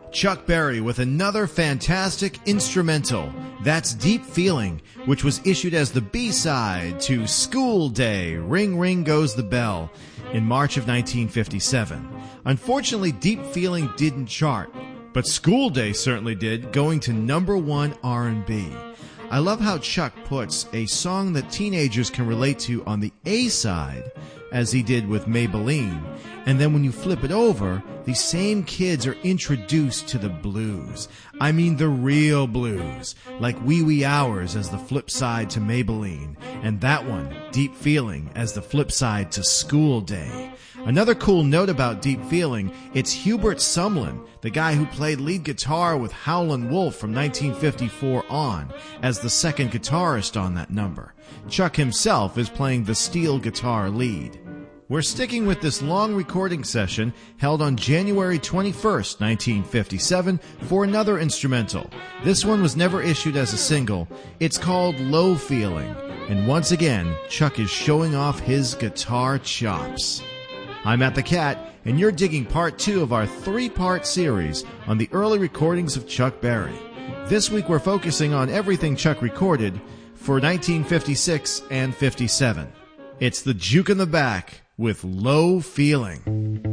Chuck Berry with another fantastic instrumental. That's Deep Feeling, which was issued as the B-side to School Day, Ring Ring Goes the Bell, in March of 1957. Unfortunately, Deep Feeling didn't chart, but School Day certainly did, going to #1 R&B. I love how Chuck puts a song that teenagers can relate to on the A-side, as he did with Maybelline, and then when you flip it over, these same kids are introduced to the blues. I mean the real blues, like Wee Wee Hours as the flip side to Maybelline, and that one, Deep Feeling, as the flip side to School Day. Another cool note about Deep Feeling, it's Hubert Sumlin, the guy who played lead guitar with Howlin' Wolf from 1954 on, as the second guitarist on that number. Chuck himself is playing the steel guitar lead. We're sticking with this long recording session held on January 21st, 1957, for another instrumental. This one was never issued as a single. It's called Low Feeling, and once again, Chuck is showing off his guitar chops. I'm At the Cat, and you're digging part 2 of our 3-part series on the early recordings of Chuck Berry. This week we're focusing on everything Chuck recorded for 1956 and 57. It's the Juke in the Back with Low Feeling.